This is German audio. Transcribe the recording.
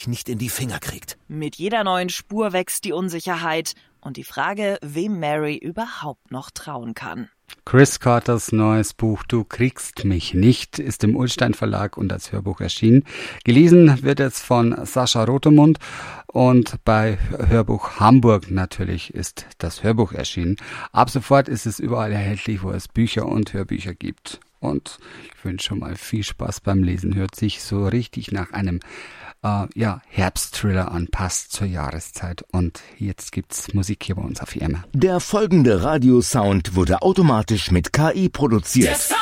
nicht in die Finger kriegt. Mit jeder neuen Spur wächst die Unsicherheit und die Frage, wem Mary überhaupt noch trauen kann. Chris Carters neues Buch Du kriegst mich nicht ist im Ullstein Verlag und als Hörbuch erschienen. Gelesen wird jetzt von Sascha Rothemund und bei Hörbuch Hamburg natürlich ist das Hörbuch erschienen. Ab sofort ist es überall erhältlich, wo es Bücher und Hörbücher gibt. Und ich wünsche schon mal viel Spaß beim Lesen. Hört sich so richtig nach einem Herbstthriller an, passt zur Jahreszeit. Und jetzt gibt's Musik hier bei uns auf IMR. Der folgende Radiosound wurde automatisch mit KI produziert.